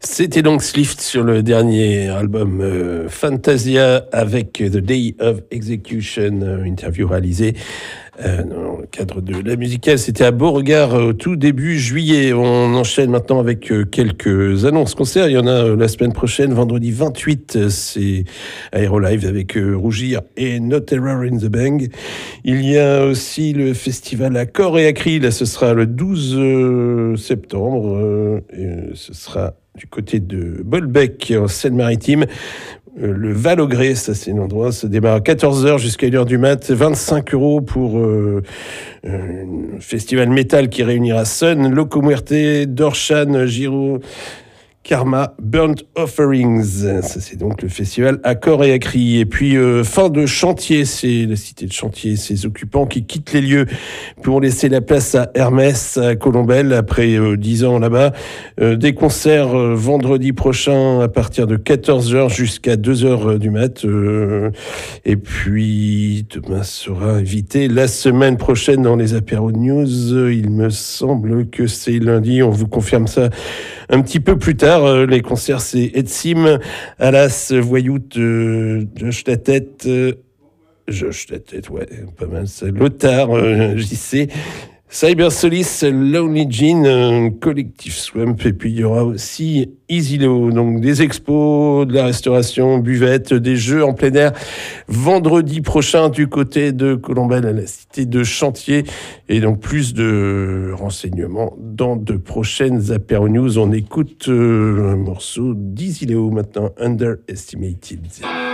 C'était donc Slift sur le dernier album Fantasia avec The Day of Execution, interview réalisée dans le cadre de la musicale. C'était à Beauregard au tout début juillet. On enchaîne maintenant avec quelques annonces concerts. Il y en a la semaine prochaine, vendredi 28, c'est Aérolive avec Rougir et No Terror in the Bang. Il y a aussi le festival à Corps et à Cri. Là, ce sera le 12 septembre. Ce sera du côté de Bolbec, en Seine-Maritime. Le Val au Grès, ça c'est l'endroit, ça démarre à 14h jusqu'à 1h du mat, 25 € pour un festival métal qui réunira Sun, Loco Muerte, Dorshan, Giro, Karma, Burnt Offerings. Ça, c'est donc le festival à Corps et à Cri. Et puis, fin de chantier, c'est la cité de chantier, ces occupants qui quittent les lieux pour laisser la place à Hermès, à Colombelle, après 10 ans là-bas. Des concerts vendredi prochain à partir de 14h jusqu'à 2h du mat. Et puis, demain sera invité la semaine prochaine dans les apéros de news. Il me semble que c'est lundi, on vous confirme ça un petit peu plus tard. Les concerts, c'est Edsim, Alas, Voyout, Josh la tête, ouais, pas mal ça. Lothar, JC, Cyber Solis, Lonely Jean, Collectif Swamp, et puis il y aura aussi Easylo, donc des expos, de la restauration, buvette, des jeux en plein air, vendredi prochain du côté de Colombelle à la cité de Chantier, et donc plus de renseignements dans de prochaines apéro news. On écoute un morceau d'Easylo maintenant, Underestimated.